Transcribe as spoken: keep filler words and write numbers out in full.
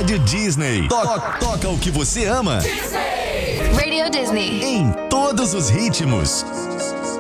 Rádio Disney. To- toca o que você ama. Disney. Radio Disney. Em todos os ritmos.